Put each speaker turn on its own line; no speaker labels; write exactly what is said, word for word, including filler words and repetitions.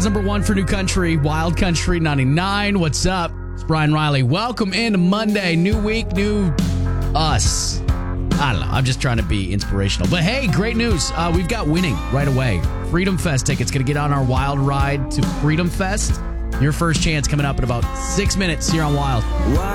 Number one for New Country, Wild Country ninety-nine. What's up? It's Brian Riley. Welcome into Monday. New week, new us. I don't know. I'm just trying to be inspirational. But hey, great news. Uh, we've got winning right away. Freedom Fest tickets. Going to get on our wild ride to Freedom Fest. Your first chance coming up in about six minutes here on Wild.